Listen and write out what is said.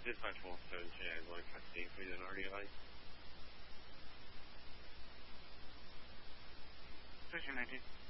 Dispatch 117, line 15, please, an RDI. Station 19.